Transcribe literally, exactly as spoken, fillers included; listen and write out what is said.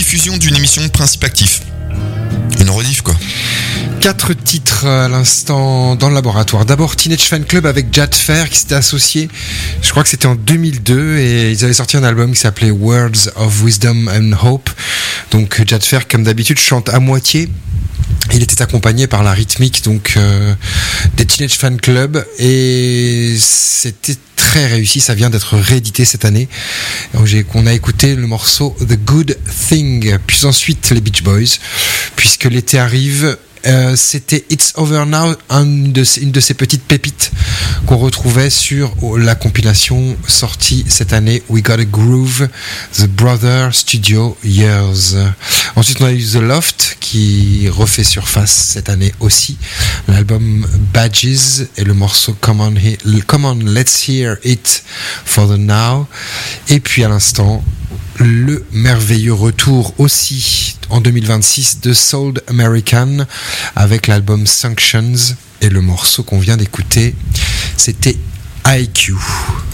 rediffusion d'une émission de Principe Actif. Une rediff, quoi. Quatre titres à l'instant dans le laboratoire. D'abord Teenage Fan Club avec Jad Fair qui s'était associé, je crois que c'était en deux mille deux, et ils avaient sorti un album qui s'appelait Words of Wisdom and Hope. Donc Jad Fair, comme d'habitude, chante à moitié. Il était accompagné par la rythmique donc euh, des Teenage Fan Club, et c'était très réussi. Ça vient d'être réédité cette année. Donc, j'ai, on a écouté le morceau The Good Thing, puis ensuite les Beach Boys, puisque l'été arrive. Euh, c'était It's Over Now, une de, ces, une de ces petites pépites qu'on retrouvait sur la compilation sortie cette année, We Got a Groove, The Brother Studio Years. Ensuite on a eu The Loft qui refait surface cette année aussi, l'album Badges et le morceau Come on, he- Come on Let's Hear It for the Now. Et puis à l'instant, le merveilleux retour aussi en deux mille vingt-six de Sold American avec l'album Sanctions, et le morceau qu'on vient d'écouter, c'était I Q.